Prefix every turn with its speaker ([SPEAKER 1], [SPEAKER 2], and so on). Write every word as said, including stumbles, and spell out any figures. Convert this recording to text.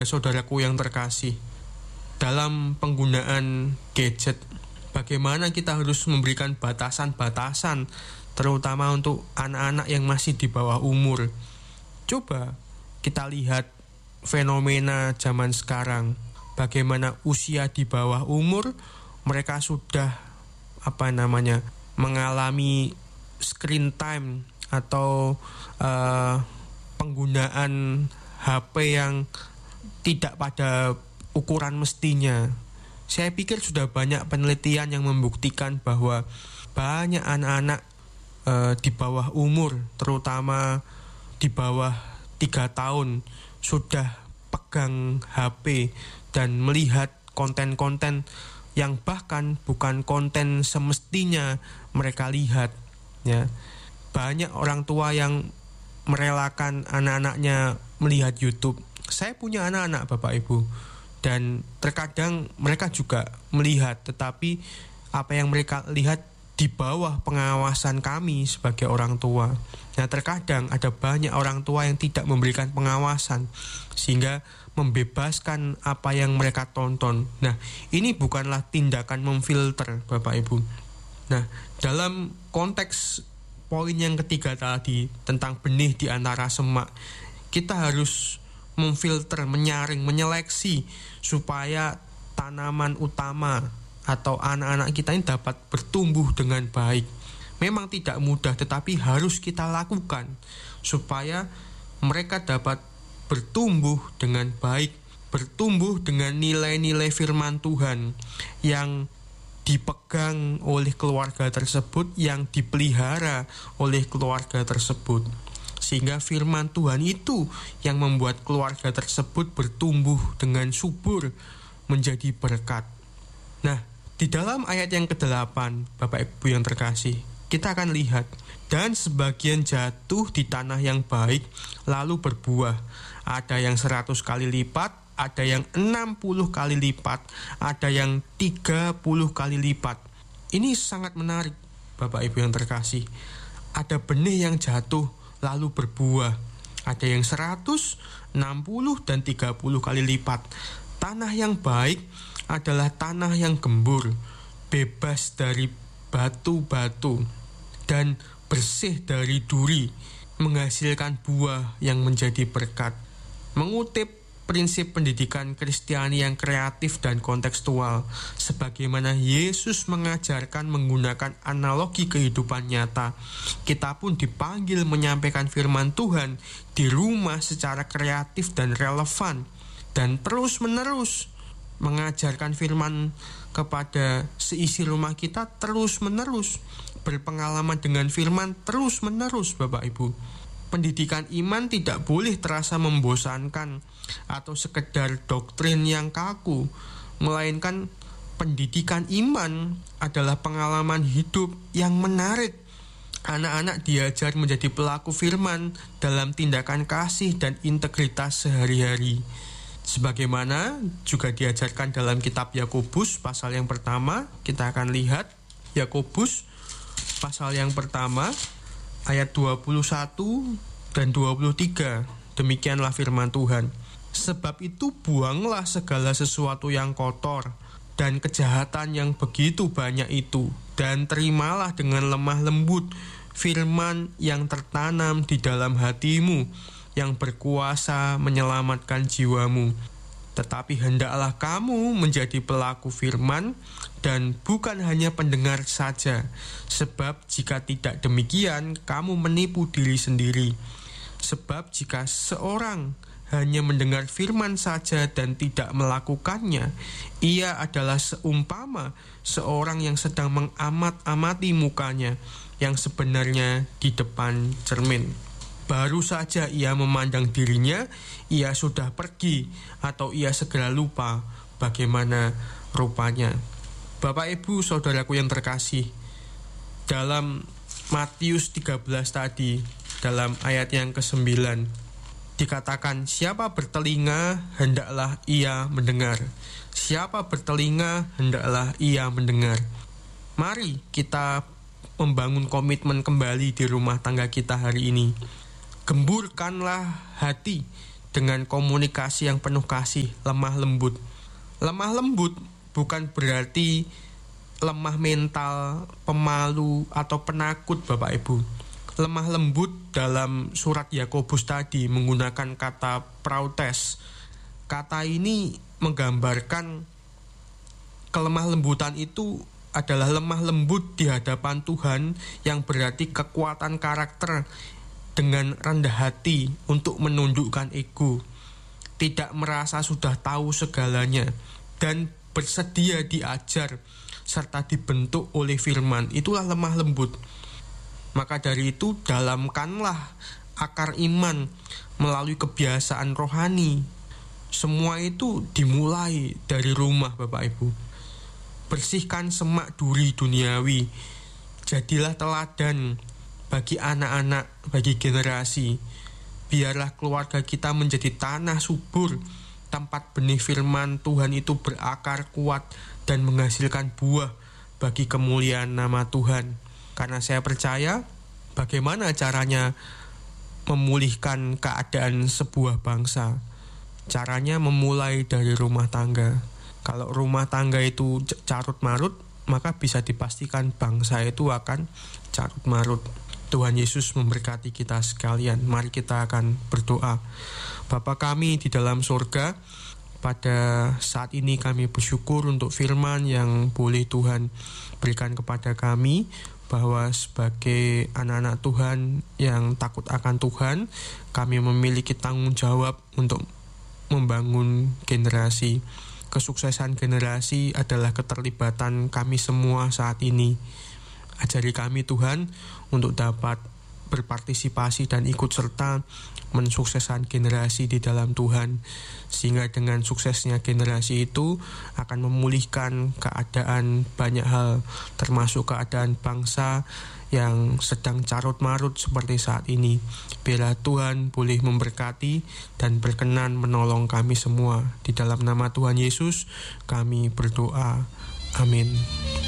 [SPEAKER 1] Saudaraku yang terkasih, dalam penggunaan gadget, bagaimana kita harus memberikan batasan-batasan, terutama untuk anak-anak yang masih di bawah umur. Coba kita lihat fenomena zaman sekarang, bagaimana usia di bawah umur mereka sudah apa namanya mengalami screen time atau uh, penggunaan H P yang tidak pada ukuran mestinya. Saya pikir sudah banyak penelitian yang membuktikan bahwa banyak anak-anak uh, di bawah umur, terutama di bawah tiga tahun, sudah pegang H P dan melihat konten-konten yang bahkan bukan konten semestinya mereka lihat, ya. Banyak orang tua yang merelakan anak-anaknya melihat YouTube. Saya punya anak-anak, Bapak Ibu, dan terkadang mereka juga melihat, tetapi apa yang mereka lihat di bawah pengawasan kami sebagai orang tua. Nah, terkadang ada banyak orang tua yang tidak memberikan pengawasan sehingga membebaskan apa yang mereka tonton. Nah, ini bukanlah tindakan memfilter, Bapak Ibu. Nah, dalam konteks poin yang ketiga tadi tentang benih di antara semak, kita harus memfilter, menyaring, menyeleksi supaya tanaman utama atau anak-anak kita ini dapat bertumbuh dengan baik. Memang tidak mudah, tetapi harus kita lakukan supaya mereka dapat bertumbuh dengan baik, bertumbuh dengan nilai-nilai firman Tuhan yang dipegang oleh keluarga tersebut, yang dipelihara oleh keluarga tersebut. Sehingga firman Tuhan itu yang membuat keluarga tersebut bertumbuh dengan subur menjadi berkat. Nah, di dalam ayat yang kedelapan, Bapak Ibu yang terkasih, kita akan lihat, dan sebagian jatuh di tanah yang baik lalu berbuah. Ada yang seratus kali lipat, ada yang enam puluh kali lipat, ada yang tiga puluh kali lipat. Ini sangat menarik, Bapak Ibu yang terkasih. Ada benih yang jatuh lalu berbuah. Ada yang seratus, enam puluh, dan tiga puluh kali lipat. Tanah yang baik adalah tanah yang gembur, bebas dari batu-batu, dan bersih dari duri, menghasilkan buah yang menjadi berkat. Mengutip prinsip pendidikan Kristiani yang kreatif dan kontekstual, sebagaimana Yesus mengajarkan menggunakan analogi kehidupan nyata, kita pun dipanggil menyampaikan firman Tuhan di rumah secara kreatif dan relevan, dan terus-menerus mengajarkan firman kepada seisi rumah kita terus-menerus, berpengalaman dengan firman terus-menerus, Bapak Ibu. Pendidikan iman tidak boleh terasa membosankan atau sekedar doktrin yang kaku, melainkan pendidikan iman adalah pengalaman hidup yang menarik. Anak-anak diajar menjadi pelaku firman dalam tindakan kasih dan integritas sehari-hari. Sebagaimana juga diajarkan dalam kitab Yakobus pasal yang pertama, kita akan lihat Yakobus pasal yang pertama ayat dua puluh satu dan dua puluh tiga. Demikianlah firman Tuhan. Sebab itu buanglah segala sesuatu yang kotor dan kejahatan yang begitu banyak itu, dan terimalah dengan lemah lembut firman yang tertanam di dalam hatimu, yang berkuasa menyelamatkan jiwamu. Tetapi hendaklah kamu menjadi pelaku firman dan bukan hanya pendengar saja, sebab jika tidak demikian kamu menipu diri sendiri. Sebab jika seorang hanya mendengar firman saja dan tidak melakukannya, ia adalah seumpama seorang yang sedang mengamat-amati mukanya yang sebenarnya di depan cermin. Baru saja ia memandang dirinya, ia sudah pergi atau ia segera lupa bagaimana rupanya. Bapak Ibu saudaraku yang terkasih, dalam Matius tiga belas tadi, dalam ayat yang kesembilan, dikatakan, siapa bertelinga hendaklah ia mendengar. Siapa bertelinga hendaklah ia mendengar. Mari kita membangun komitmen kembali di rumah tangga kita hari ini. Gemburkanlah hati dengan komunikasi yang penuh kasih, lemah lembut. Lemah lembut bukan berarti lemah mental, pemalu, atau penakut Bapak Ibu. Lemah lembut dalam surat Yakobus tadi menggunakan kata prautes. Kata ini menggambarkan kelemah lembutan itu adalah lemah lembut di hadapan Tuhan, yang berarti kekuatan karakter dengan rendah hati untuk menundukkan ego, tidak merasa sudah tahu segalanya, dan bersedia diajar serta dibentuk oleh firman. Itulah lemah lembut. Maka dari itu, dalamkanlah akar iman melalui kebiasaan rohani. Semua itu dimulai dari rumah Bapak Ibu. Bersihkan semak duri duniawi. Jadilah teladan bagi anak-anak, bagi generasi. Biarlah keluarga kita menjadi tanah subur, tempat benih firman Tuhan itu berakar kuat dan menghasilkan buah bagi kemuliaan nama Tuhan. Karena saya percaya, bagaimana caranya memulihkan keadaan sebuah bangsa? Caranya memulai dari rumah tangga. Kalau rumah tangga itu carut marut, maka bisa dipastikan bangsa itu akan carut marut. Tuhan Yesus memberkati kita sekalian. Mari kita akan berdoa. Bapa kami di dalam surga, pada saat ini kami bersyukur untuk firman yang boleh Tuhan berikan kepada kami, bahwa sebagai anak-anak Tuhan yang takut akan Tuhan, kami memiliki tanggung jawab untuk membangun generasi. Kesuksesan generasi adalah keterlibatan kami semua saat ini. Ajari kami Tuhan untuk dapat berpartisipasi dan ikut serta mensukseskan generasi di dalam Tuhan, sehingga dengan suksesnya generasi itu akan memulihkan keadaan banyak hal, termasuk keadaan bangsa yang sedang carut marut seperti saat ini. Biarlah Tuhan boleh memberkati dan berkenan menolong kami semua. Di dalam nama Tuhan Yesus kami berdoa. Amin.